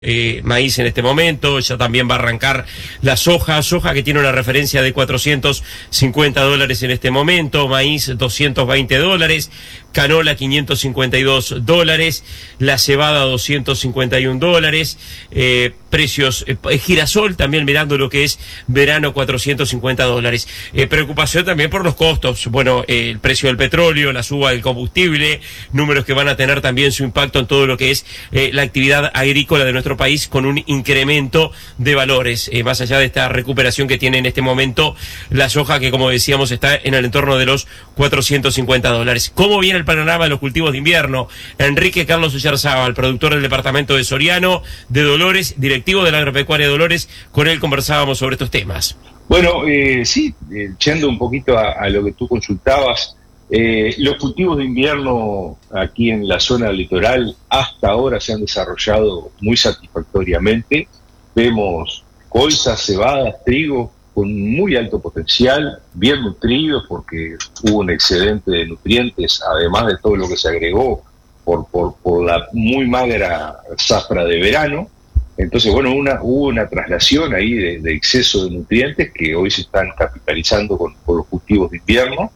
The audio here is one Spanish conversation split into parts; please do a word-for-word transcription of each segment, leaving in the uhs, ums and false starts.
Eh, maíz en este momento, ya también va a arrancar la soja, soja que tiene una referencia de cuatrocientos cincuenta dólares en este momento, maíz doscientos veinte dólares, canola quinientos cincuenta y dos dólares, la cebada doscientos cincuenta y un dólares, eh, precios, eh, girasol también mirando lo que es verano cuatrocientos cincuenta dólares, eh, preocupación también por los costos, bueno, eh, el precio del petróleo, la suba del combustible, números que van a tener también su impacto en todo lo que es eh, la actividad agrícola de nuestro país con un incremento de valores, eh, más allá de esta recuperación que tiene en este momento la soja que, como decíamos, está en el entorno de los cuatrocientos cincuenta dólares. ¿Cómo viene el panorama de los cultivos de invierno? Enrique Carlos Oyarzábal, productor del departamento de Soriano, de Dolores, directivo de la agropecuaria de Dolores, con él conversábamos sobre estos temas. Bueno, eh, sí, echando un poquito a, a lo que tú consultabas, Eh, los cultivos de invierno aquí en la zona litoral hasta ahora se han desarrollado muy satisfactoriamente. Vemos colzas, cebadas, trigo con muy alto potencial, bien nutridos porque hubo un excedente de nutrientes, además de todo lo que se agregó por, por, por la muy magra zafra de verano. Entonces, bueno, una, hubo una traslación ahí de, de exceso de nutrientes que hoy se están capitalizando con, con los cultivos de invierno.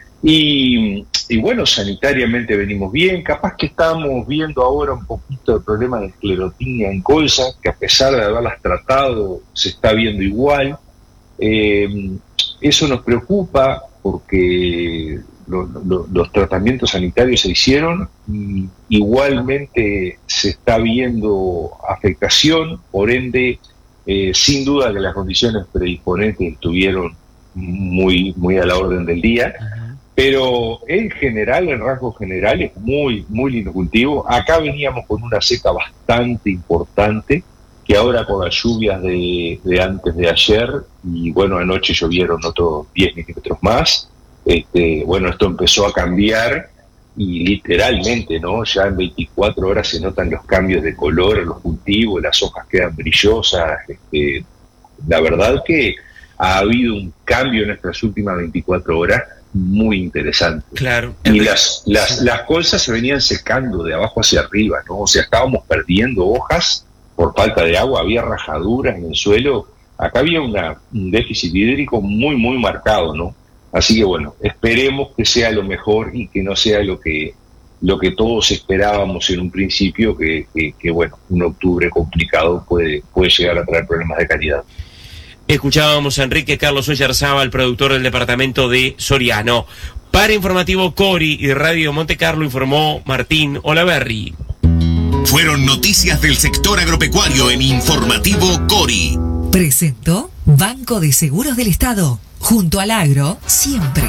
Y, y bueno, sanitariamente venimos bien, capaz que estamos viendo ahora un poquito el problema de esclerotinia en colza, que a pesar de haberlas tratado, se está viendo igual. Eh, eso nos preocupa porque lo, lo, los tratamientos sanitarios se hicieron y igualmente se está viendo afectación, por ende, eh, sin duda que las condiciones predisponentes estuvieron muy, muy a la orden del día. Pero en general, en rasgos generales, muy, muy lindo cultivo. Acá veníamos con una seca bastante importante, que ahora con las lluvias de, de antes de ayer, y bueno, anoche llovieron otros diez milímetros más, este, bueno, esto empezó a cambiar, y literalmente, ¿no? Ya en veinticuatro horas se notan los cambios de color en los cultivos, las hojas quedan brillosas, este, la verdad que ha habido un cambio en estas últimas veinticuatro horas, muy interesante. Claro. Y las, las, las colzas se venían secando de abajo hacia arriba, ¿no? O sea, estábamos perdiendo hojas por falta de agua, había rajaduras en el suelo, acá había una, un déficit hídrico muy, muy marcado, ¿no? Así que bueno, esperemos que sea lo mejor y que no sea lo que, lo que todos esperábamos en un principio, que, que, que bueno, un octubre complicado puede, puede llegar a traer problemas de calidad. Escuchábamos a Enrique Carlos Oyarzábal, productor del departamento de Soriano. Para Informativo Cori y Radio Monte Carlo informó Martín Olaverri. Fueron noticias del sector agropecuario en Informativo Cori. Presentó Banco de Seguros del Estado. Junto al agro, siempre.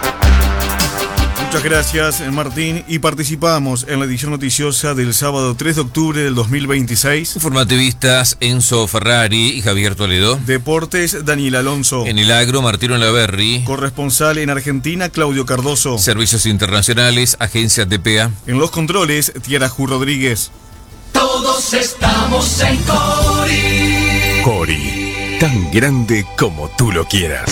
Muchas gracias, Martín. Y participamos en la edición noticiosa del sábado tres de octubre del dos mil veintiséis. Informativistas Enzo Ferrari y Javier Toledo. Deportes, Daniel Alonso. En el agro, Martín Olaverri. Corresponsal en Argentina, Claudio Cardoso. Servicios internacionales, Agencia T P A. En los controles, Tiara Ju Rodríguez. Todos estamos en Cori. Cori, tan grande como tú lo quieras.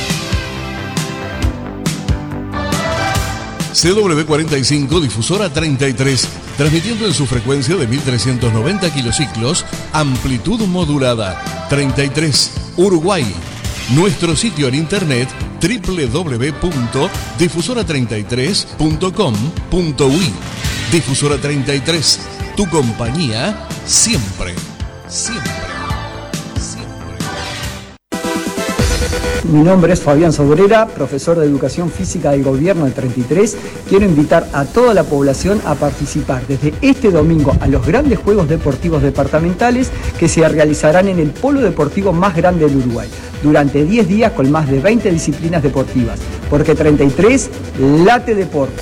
C W cuarenta y cinco, difusora treinta y tres, transmitiendo en su frecuencia de mil trescientos noventa kilociclos, amplitud modulada, treinta y tres, Uruguay. Nuestro sitio en internet, doble u doble u doble u punto difusora treinta y tres punto com punto u i. Difusora treinta y tres, tu compañía, siempre, siempre. Mi nombre es Fabián Sobrera, profesor de Educación Física del Gobierno del treinta y tres. Quiero invitar a toda la población a participar desde este domingo a los grandes Juegos Deportivos Departamentales que se realizarán en el polo deportivo más grande del Uruguay, durante diez días con más de veinte disciplinas deportivas, porque treinta y tres late deporte.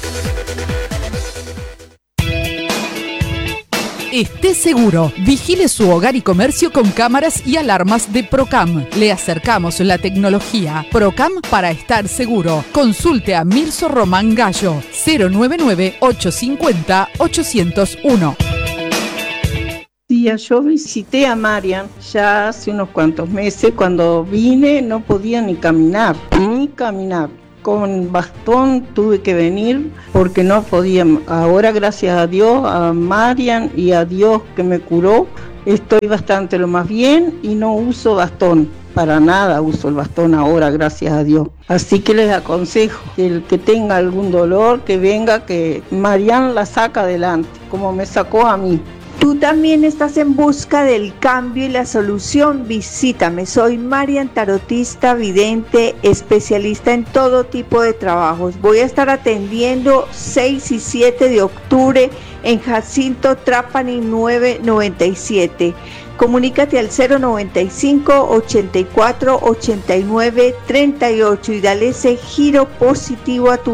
Esté seguro, vigile su hogar y comercio con cámaras y alarmas de Procam. Le acercamos la tecnología. Procam para estar seguro. Consulte a Mirso Román Gallo, cero nueve nueve, ocho cinco cero, ocho cero uno. Sí, yo visité a Marian ya hace unos cuantos meses. Cuando vine no podía ni caminar, ni caminar. Con bastón tuve que venir porque no podía. Ahora, gracias a Dios, a Marian y a Dios que me curó, estoy bastante lo más bien y no uso bastón. Para nada uso el bastón ahora, gracias a Dios. Así que les aconsejo que el que tenga algún dolor, que venga, que Marian la saca adelante, como me sacó a mí. Tú también estás en busca del cambio y la solución. Visítame. Soy Marian, tarotista, vidente, especialista en todo tipo de trabajos. Voy a estar atendiendo seis y siete de octubre en Jacinto Trapani nueve noventa y siete. Comunícate al cero noventa y cinco, ochenta y cuatro, ochenta y nueve, treinta y ocho y dale ese giro positivo a tu